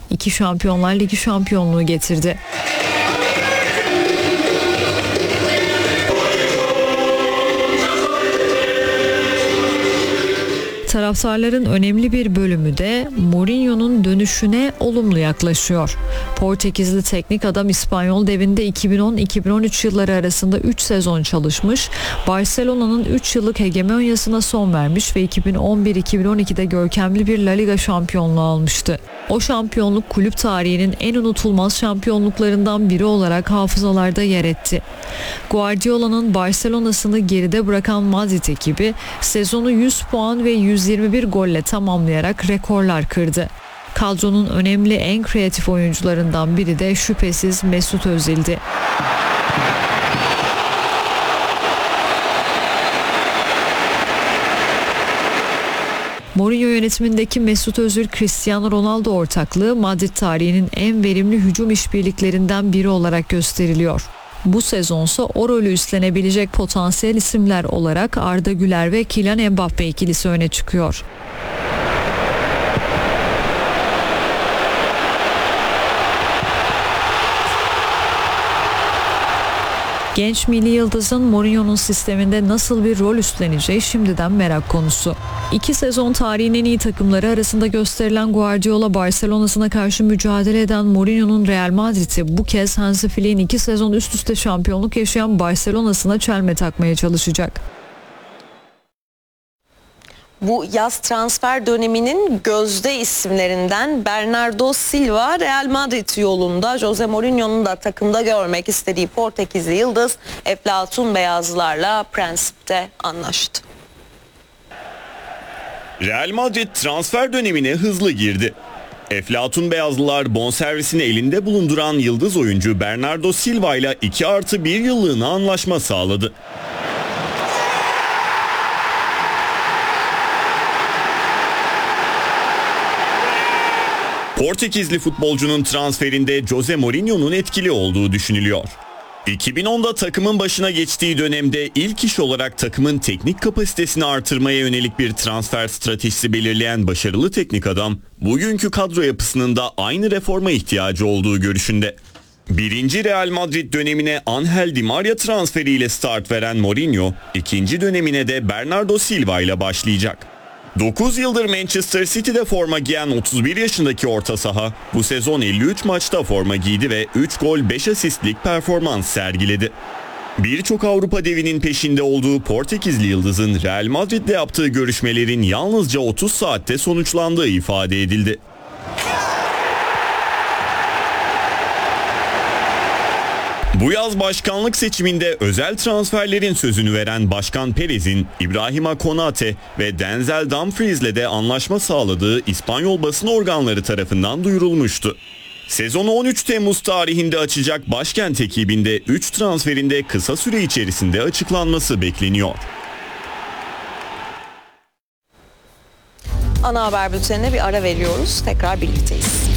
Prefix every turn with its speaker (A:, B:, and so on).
A: 2 Şampiyonlar Ligi şampiyonluğu getirdi. Taraftarların önemli bir bölümü de Mourinho'nun dönüşüne olumlu yaklaşıyor. Portekizli teknik adam İspanyol devinde 2010-2013 yılları arasında 3 sezon çalışmış, Barcelona'nın 3 yıllık hegemonyasına son vermiş ve 2011-2012'de görkemli bir La Liga şampiyonluğu almıştı. O şampiyonluk kulüp tarihinin en unutulmaz şampiyonluklarından biri olarak hafızalarda yer etti. Guardiola'nın Barcelona'sını geride bırakan Madrid ekibi sezonu 100 puan ve 121 golle tamamlayarak rekorlar kırdı. Kadronun önemli en kreatif oyuncularından biri de şüphesiz Mesut Özil'di. Mourinho yönetimindeki Mesut Özil, Cristiano Ronaldo ortaklığı Madrid tarihinin en verimli hücum işbirliklerinden biri olarak gösteriliyor. Bu sezonsa o rolü üstlenebilecek potansiyel isimler olarak Arda Güler ve Kylian Mbappe ikilisi öne çıkıyor. Genç milli yıldızın Mourinho'nun sisteminde nasıl bir rol üstleneceği şimdiden merak konusu. 2 sezon tarihin en iyi takımları arasında gösterilen Guardiola Barcelona'sına karşı mücadele eden Mourinho'nun Real Madrid'i bu kez Hansi Flick'in 2 sezon üst üste şampiyonluk yaşayan Barcelona'sına çelme takmaya çalışacak.
B: Bu yaz transfer döneminin gözde isimlerinden Bernardo Silva Real Madrid yolunda. Jose Mourinho'nun da takımda görmek istediği Portekizli yıldız Eflatun Beyazlılarla prensipte anlaştı.
C: Real Madrid transfer dönemine hızlı girdi. Eflatun Beyazlılar bonservisini elinde bulunduran yıldız oyuncu Bernardo Silva ile 2+1 yıllığına anlaşma sağladı. Portekizli futbolcunun transferinde Jose Mourinho'nun etkili olduğu düşünülüyor. 2010'da takımın başına geçtiği dönemde ilk iş olarak takımın teknik kapasitesini artırmaya yönelik bir transfer stratejisi belirleyen başarılı teknik adam, bugünkü kadro yapısının da aynı reforma ihtiyacı olduğu görüşünde. Birinci Real Madrid dönemine Angel Di Maria transferiyle start veren Mourinho, ikinci dönemine de Bernardo Silva ile başlayacak. 9 yıldır Manchester City'de forma giyen 31 yaşındaki orta saha bu sezon 53 maçta forma giydi ve 3 gol 5 asistlik performans sergiledi. Birçok Avrupa devinin peşinde olduğu Portekizli yıldızın Real Madrid'le yaptığı görüşmelerin yalnızca 30 saatte sonuçlandığı ifade edildi. Bu yaz başkanlık seçiminde özel transferlerin sözünü veren Başkan Perez'in İbrahima Konate ve Denzel Dumfries'le de anlaşma sağladığı İspanyol basın organları tarafından duyurulmuştu. Sezonu 13 Temmuz tarihinde açacak başkent ekibinde 3 transferinde kısa süre içerisinde açıklanması bekleniyor.
B: Ana haber bültenine bir ara veriyoruz. Tekrar birlikteyiz.